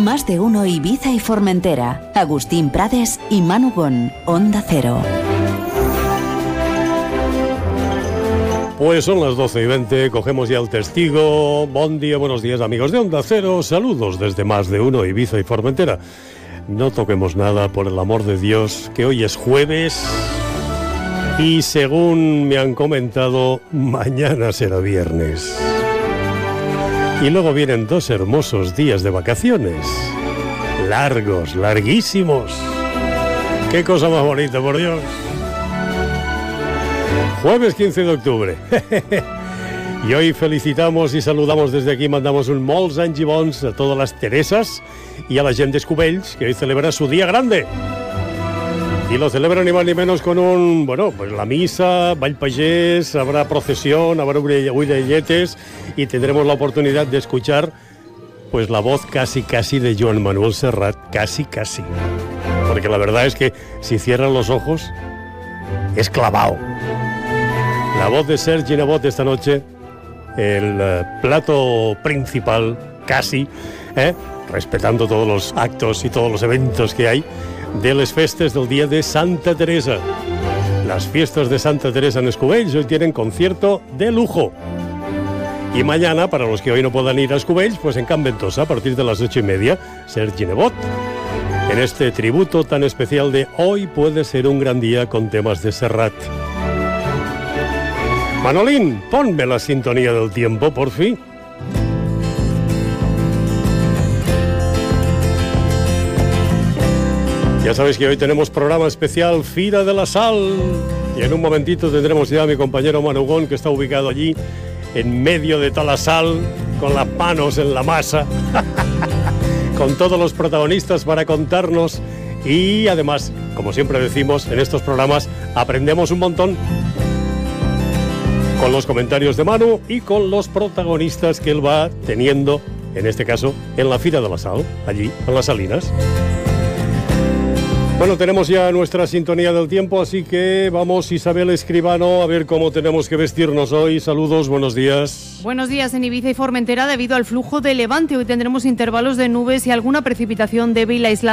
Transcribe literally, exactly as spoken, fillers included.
Más de uno Ibiza y Formentera. Agustín Prades y Manu Gon, Onda Cero. Pues son las doce y veinte, cogemos ya el testigo. Buen día, buenos días amigos de Onda Cero. Saludos desde Más de uno Ibiza y Formentera. No toquemos nada, por el amor de Dios, que hoy es jueves y según me han comentado, mañana será viernes. Y luego vienen dos hermosos días de vacaciones. Largos, larguísimos. Qué cosa más bonita, por Dios. Jueves quince de octubre. Y hoy felicitamos y saludamos desde aquí, mandamos un molts anys i bons a todas las Teresas y a la gent d'Escubells, que hoy celebra su día grande. Y lo celebran ni más ni menos con un, bueno, pues la misa, ball pagés, habrá procesión, habrá huidelletes y tendremos la oportunidad de escuchar pues la voz casi casi de Joan Manuel Serrat, casi casi. Porque la verdad es que si cierran los ojos es clavado. La voz de Sergi Nebot esta noche, el uh, plato principal, casi, ¿eh? respetando todos los actos y todos los eventos que hay, de les festes del día de Santa Teresa. Las fiestas de Santa Teresa en Escubells hoy tienen concierto de lujo. Y mañana, para los que hoy no puedan ir a Escubells, pues en Can Ventosa, a partir de las ocho y media, Sergi Nebot, en este tributo tan especial de Hoy puede ser un gran día con temas de Serrat. Manolín, ponme la sintonía del tiempo, por fin. Ya sabéis que hoy tenemos programa especial Fira de la Sal. Y en un momentito tendremos ya a mi compañero Manu Gon, que está ubicado allí, en medio de toda la sal, con las manos en la masa, con todos los protagonistas para contarnos. Y además, como siempre decimos en estos programas, aprendemos un montón con los comentarios de Manu y con los protagonistas que él va teniendo, en este caso, en la Fira de la Sal, allí, en las Salinas. Bueno, tenemos ya nuestra sintonía del tiempo, así que vamos, Isabel Escribano, a ver cómo tenemos que vestirnos hoy. Saludos, buenos días. Buenos días en Ibiza y Formentera. Debido al flujo de levante, hoy tendremos intervalos de nubes y alguna precipitación débil aislada